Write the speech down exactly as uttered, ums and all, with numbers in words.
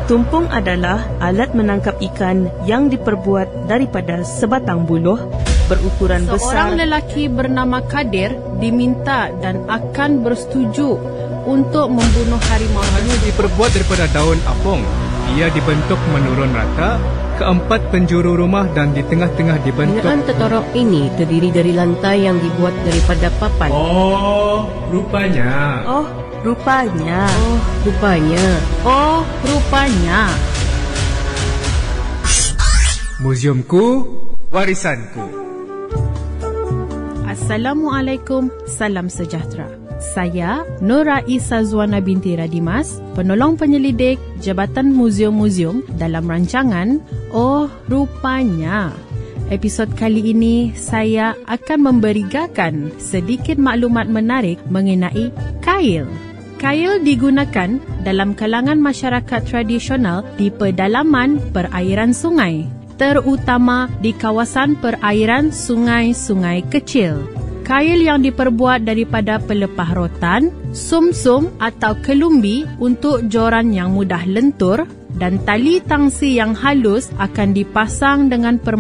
Tumpung adalah alat menangkap ikan yang diperbuat daripada sebatang buluh berukuran Seorang besar. Seorang lelaki bernama Kadir diminta dan akan bersetuju untuk membunuh harimau. Hanya diperbuat daripada daun apung. Ia dibentuk menurun rata, keempat penjuru rumah dan di tengah-tengah dibentuk. Binaan tetorok ini terdiri dari lantai yang dibuat daripada papan. Oh, rupanya. Oh, rupanya. Oh, rupanya. Oh, rupanya. Muziumku, warisanku. Assalamualaikum, salam sejahtera. Saya Nora Isa Zuana binti Radimas, penolong penyelidik Jabatan Muzium-Muzium dalam rancangan Oh Rupanya. Episod kali ini saya akan memberikan sedikit maklumat menarik mengenai kail. Kail digunakan dalam kalangan masyarakat tradisional di pedalaman perairan sungai, terutama di kawasan perairan sungai-sungai kecil. Kail yang diperbuat daripada pelepah rotan, sumsum atau kelumbi untuk joran yang mudah lentur dan tali tangsi yang halus akan dipasang dengan permainan